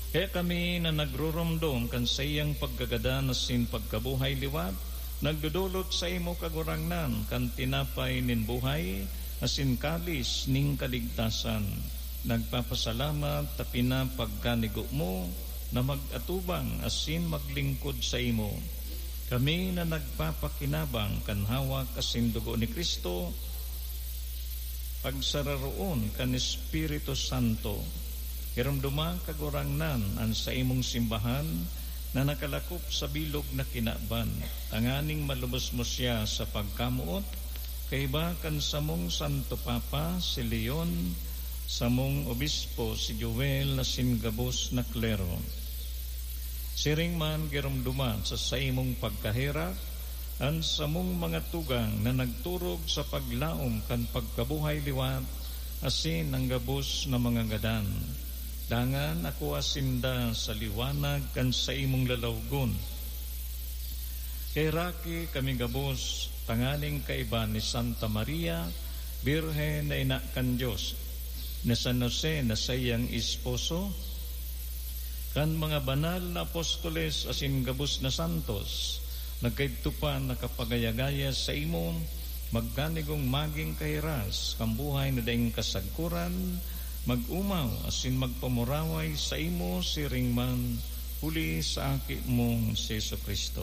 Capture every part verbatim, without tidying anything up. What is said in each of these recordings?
Kaya kami na nagrurumdom kan sayang paggagada na sin pagkabuhay liwat, nagdudulot sa imo kagurangnan kan tinapay nin buhay, asin kalis ning kaligtasan. Nagpapasalamat tapina pagkanigo mo na magatubang asin maglingkod sa imo. Kami na nagpapakinabang kan hawak asin dugo ni Kristo, pagsararoon kan Espiritu Santo. Hiramduma kagurangnan ang sa imong simbahan na nakalakop sa bilog na kinaban. Tanganing malubos mo siya sa pagkamuot, kaiba kan samong Santo Papa si Leon, samong Obispo si Joel na singabos na klero. Siring man giramduma sa sa imong pagkahirap, ang samong mga tugang na nagturog sa paglaom kan pagkabuhay liwat, asin ang gabos na mga gadan. Dangan ako asinda sa liwanag kan sa imong lalawgon. Kay Raki kami gabos, tanganing kaiba ni Santa Maria, Birhen na ina kan Diyos, na San Jose na sayang esposo, kan mga banal na apostoles asin gabos na santos, nagkaitupan nakapagayagaya sa imo, magkanigong maging kahiras, kambuhay na daing kasagkuran, mag-umaw asin magpamuraway sa imo siring man huli sa aki mong si Jesu Kristo.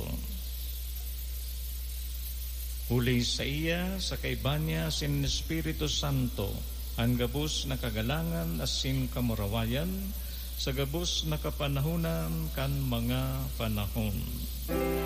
Huli sa iya sa kaibanya asin Espiritu Santo, ang gabos na kagalangan asin kamurawayan, sa gabos na kapanahunan kan mga panahon.